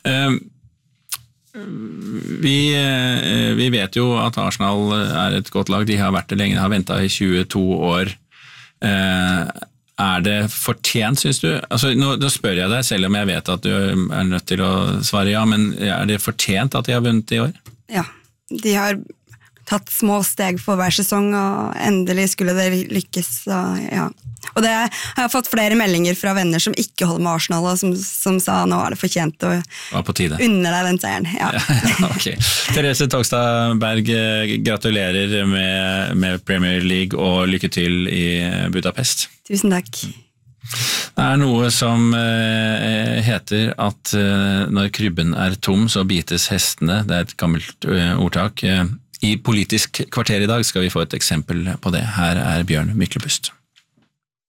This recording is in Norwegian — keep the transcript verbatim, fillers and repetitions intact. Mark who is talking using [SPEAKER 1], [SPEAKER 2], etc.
[SPEAKER 1] Vi, vi vet jo at Arsenal er et godt lag, de har vært det lenge, de har ventet i tjueto år. Er det fortjent, synes du? Altså, nå, nå spør jeg deg, selv om jeg vet at du er nødt til å svare ja, men er det fortjent at de har vunnet i år?
[SPEAKER 2] Ja, de har tatt små steg for hver sesong, og endelig skulle det lykkes. Så, ja. Og det har jeg fått flere meldinger fra venner som ikke holder med Arsenal, og som, som sa nå er det fortjent å unne deg den seieren. Ja.
[SPEAKER 1] Okay. Therese Togstad Berg, gratulerer med, med Premier League og lykke til i Budapest.
[SPEAKER 2] Tusen takk.
[SPEAKER 1] Det er noe som eh, heter at eh, når krybben er tom, så bites hestene. Det er et gammelt eh, ordtak. I Politisk kvarter i dag skal vi få et eksempel på det. Her er Bjørn Myklebust.